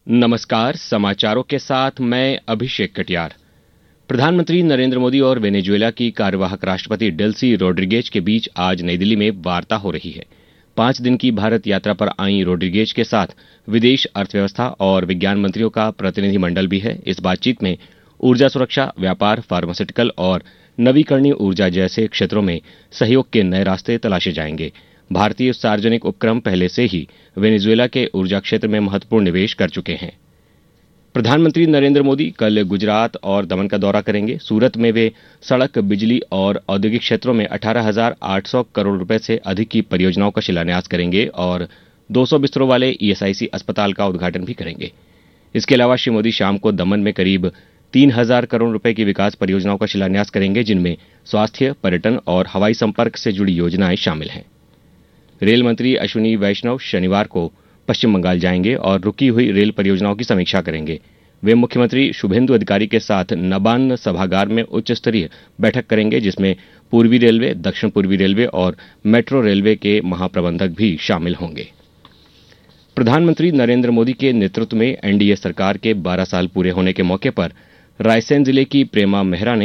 नमस्कार, समाचारों के साथ मैं अभिषेक कटियार। प्रधानमंत्री नरेंद्र मोदी और वेनेजुएला की कार्यवाहक राष्ट्रपति डेल्सी रोड्रिगेज के बीच आज नई दिल्ली में वार्ता हो रही है। 5 दिन की भारत यात्रा पर आई रोड्रिगेज के साथ विदेश, अर्थव्यवस्था और विज्ञान मंत्रियों का प्रतिनिधिमंडल भी है। इस बातचीत में ऊर्जा सुरक्षा, व्यापार, फार्मास्यूटिकल और नवीकरणीय ऊर्जा जैसे क्षेत्रों में सहयोग के नए रास्ते तलाशे जाएंगे। भारतीय सार्वजनिक उपक्रम पहले से ही वेनेजुएला के ऊर्जा क्षेत्र में महत्वपूर्ण निवेश कर चुके हैं। प्रधानमंत्री नरेंद्र मोदी कल गुजरात और दमन का दौरा करेंगे। सूरत में वे सड़क, बिजली और औद्योगिक क्षेत्रों में 18,800 करोड़ रुपए से अधिक की परियोजनाओं का शिलान्यास करेंगे और 200 बिस्तरों वाले ईएसआईसी अस्पताल का उद्घाटन भी करेंगे। इसके अलावा श्री मोदी शाम को दमन में करीब 3,000 करोड़ रुपए की विकास परियोजनाओं का शिलान्यास करेंगे, जिनमें स्वास्थ्य, पर्यटन और हवाई संपर्क से जुड़ी योजनाएं शामिल हैं। रेल मंत्री अश्विनी वैष्णव शनिवार को पश्चिम बंगाल जाएंगे और रुकी हुई रेल परियोजनाओं की समीक्षा करेंगे। वे मुख्यमंत्री शुभेंदु अधिकारी के साथ नबान सभागार में उच्च स्तरीय बैठक करेंगे, जिसमें पूर्वी रेलवे, दक्षिण पूर्वी रेलवे और मेट्रो रेलवे के महाप्रबंधक भी शामिल होंगे। प्रधानमंत्री नरेंद्र मोदी के नेतृत्व में एनडीए सरकार के 12 साल पूरे होने के मौके पर रायसेन जिले की प्रेमा मेहरा ने